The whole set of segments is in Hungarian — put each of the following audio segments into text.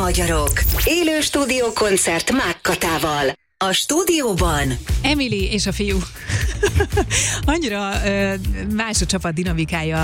magyarok! Élő stúdiókoncert Mákkatával. A stúdióban Emily és a fiú. Annyira más a csapat dinamikája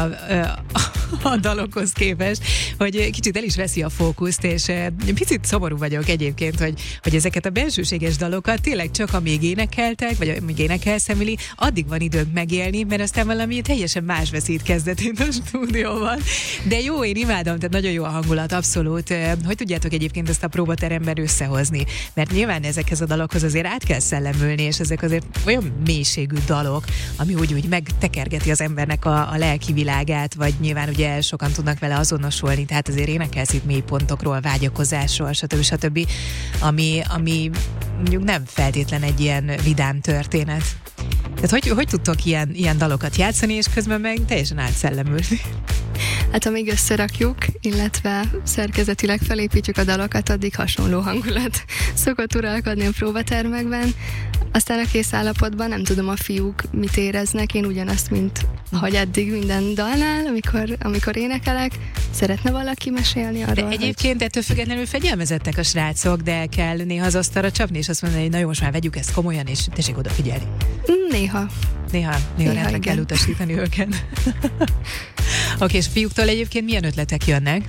a dalokhoz képest, hogy kicsit el is veszi a fókuszt, és picit szomorú vagyok egyébként, hogy ezeket a bensőséges dalokat tényleg csak amíg énekeltek, vagy amíg énekelsz, Emily, addig van időnk megélni, mert aztán valami teljesen más veszít kezdetét a stúdióban. De jó, én imádom, tehát nagyon jó a hangulat, abszolút. Hogy tudjátok egyébként ezt a próbateremben összehozni? Mert nyilván ezekhez a dalokhoz azért át kell szellemülni, és ezek azért olyan mélységű dalok, ami úgy megtekergeti az embernek a lelki világát, vagy nyilván ugye sokan tudnak vele azonosulni, tehát azért énekelsz itt mély pontokról, vágyakozásról, stb. Ami mondjuk nem feltétlen egy ilyen vidám történet. Tehát hogy tudtok ilyen dalokat játszani, és közben meg teljesen átszellemülni? Hát amíg összerakjuk, illetve szerkezetileg felépítjük a dalokat, addig hasonló hangulat szokott uralkodni a próbatermekben. Aztán a kész állapotban nem tudom, a fiúk mit éreznek, én ugyanazt, mint hogy eddig minden dalnál, amikor énekelek. Szeretne valaki mesélni arról? De egyébként ettől függetlenül fegyelmezettek a srácok, de kell néha az asztalra csapni, és azt mondani, hogy na jó, most már vegyük ezt komolyan, és tessék odafigyelni. Néha rendbe kell utasítani őket. Oké, és fiúktól egyébként milyen ötletek jönnek?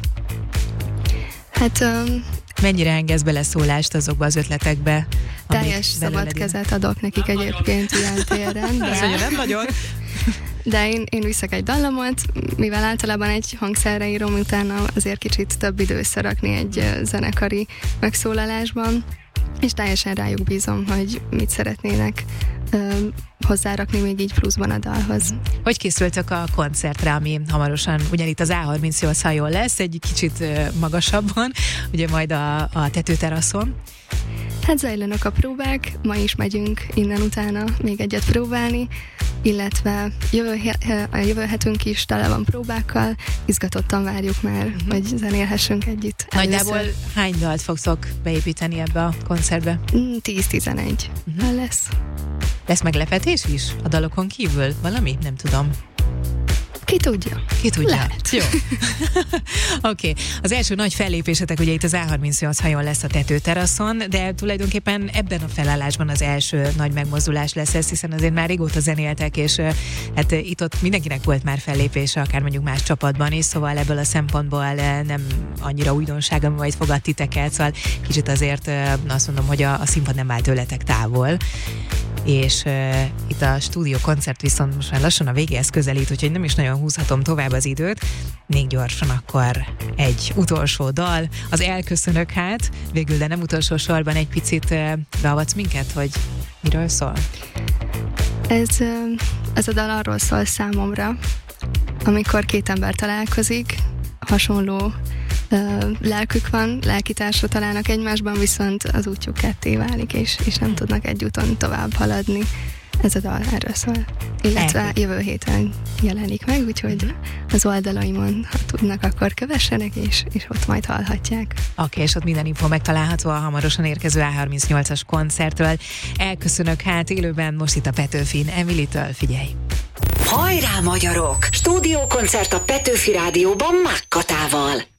Hát... mennyire engedsz beleszólást azokba az ötletekbe? Teljes szabad kezet adok nekik egyébként ilyen téren. Azt mondja, nem nagyon. De én viszek egy dallamot, mivel általában egy hangszerre írom, utána azért kicsit több idő összerakni egy zenekari megszólalásban, és teljesen rájuk bízom, hogy mit szeretnének hozzárakni még így pluszban a dalhoz. Hogy készültök a koncertre, ami hamarosan ugyanitt az A38 hajón lesz, egy kicsit magasabban, ugye majd a tetőteraszon? Hát zajlanak a próbák, ma is megyünk innen utána még egyet próbálni, illetve jövő hetünk is tele van próbákkal, izgatottan várjuk már, hogy zenélhessünk együtt. Nagyjából hány dalt fogtok beépíteni ebbe a koncertbe? 10-11 lesz. Lesz meglepetés is a dalokon kívül? Valami? Nem tudom. Ki tudja? Lehet. Jó. Oké. Az első nagy fellépésetek ugye itt az A38 hajón lesz a tetőteraszon, de tulajdonképpen ebben a felállásban az első nagy megmozdulás lesz ez, hiszen azért már régóta zenéltek, és hát itt-ott mindenkinek volt már fellépése, akár mondjuk más csapatban is, szóval ebből a szempontból nem annyira újdonság, ami majd fogad titeket, szóval kicsit azért azt mondom, hogy a színpad nem áll tőletek távol. És itt a stúdió koncert viszont most már lassan a végéhez közelít, úgyhogy nem is nagyon húzhatom tovább az időt. Még gyorsan akkor egy utolsó dal, az Elköszönök hát, végül, de nem utolsó sorban egy picit beavatsz minket, hogy miről szól? Ez a dal arról szól számomra, amikor két ember találkozik, hasonló lelkük van, lelkitársra találnak egymásban, viszont az útjuk ketté válik, és nem tudnak egy úton tovább haladni. Ez a dal erről szól. Illetve jövő héten jelenik meg, úgyhogy az oldalaimon, ha tudnak, akkor kövessenek, és ott majd hallhatják. Oké, és ott minden info megtalálható a hamarosan érkező A38-as koncertről. Elköszönök hát élőben most itt a Petőfin. Emily-től, figyelj! Hajrá magyarok! Stúdiókoncert a Petőfi Rádióban Mákkatával.